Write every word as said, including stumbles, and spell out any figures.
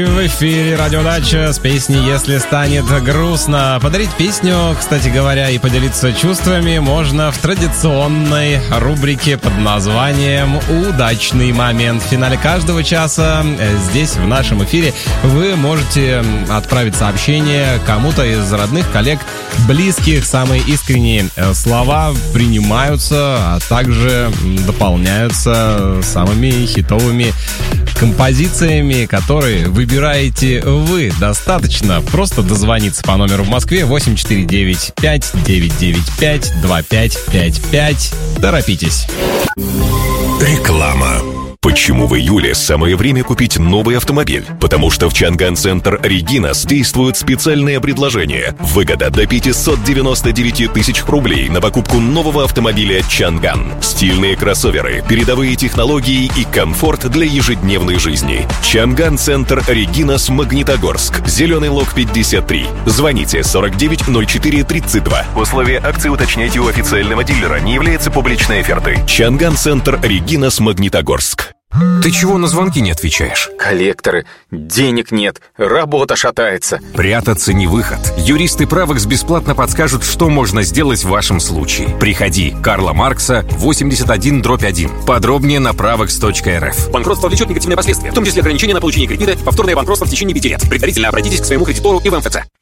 В эфире Радиодача с песней «Если станет грустно». Подарить песню, кстати говоря, и поделиться чувствами можно в традиционной рубрике под названием «Удачный момент». В финале каждого часа здесь, в нашем эфире, вы можете отправить сообщение кому-то из родных, коллег, близких. Самые искренние слова принимаются, а также дополняются самыми хитовыми композициями, которые выбираете вы. Достаточно просто дозвониться по номеру в Москве восемь четыре девять пять девять девять пять два пять пять пять. Торопитесь. Реклама. Почему в июле самое время купить новый автомобиль? Потому что в Чанган Центр Регинас действует специальное предложение. Выгода до пятьсот девяносто девять тысяч рублей на покупку нового автомобиля Чанган. Стильные кроссоверы, передовые технологии и комфорт для ежедневной жизни. Чанган Центр Регинас, Магнитогорск. Зеленый лог пятьдесят три. Звоните сорок девять ноль четыре тридцать два. Условия акции уточняйте у официального дилера. Не является публичной офертой. Чанган Центр Регинас, Магнитогорск. Ты чего на звонки не отвечаешь? Коллекторы, денег нет, работа шатается. Прятаться не выход. Юристы Правекс бесплатно подскажут, что можно сделать в вашем случае. Приходи. Карла Маркса, восемьдесят один дробь один. Подробнее на правекс точка эр эф. Банкротство влечет негативные последствия, в том числе ограничения на получение кредита, повторное банкротство в течение пяти лет. Предварительно обратитесь к своему кредитору и в эм эф цэ.